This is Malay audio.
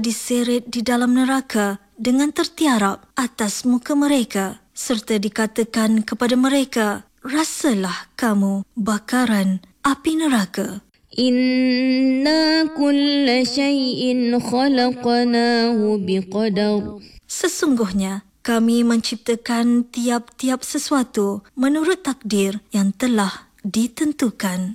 diseret di dalam neraka dengan tertiarap atas muka mereka, serta dikatakan kepada mereka, rasalah kamu bakaran api neraka. Inna kulla syai'in khalaqnahu biqadar. Sesungguhnya kami menciptakan tiap-tiap sesuatu menurut takdir yang telah ditentukan.